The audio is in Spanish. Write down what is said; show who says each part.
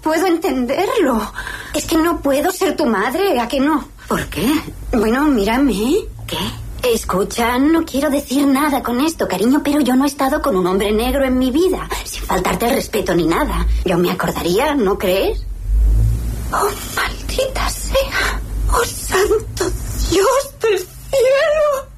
Speaker 1: puedo entenderlo. Es que no puedo ser tu madre, ¿a que no?
Speaker 2: ¿Por qué?
Speaker 1: Bueno, mírame.
Speaker 2: ¿Qué?
Speaker 1: Escucha, no quiero decir nada con esto, cariño, pero yo no he estado con un hombre negro en mi vida, sin faltarte el respeto ni nada. Yo me acordaría, ¿no crees? Oh, maldita sea. Oh, santo Dios del cielo.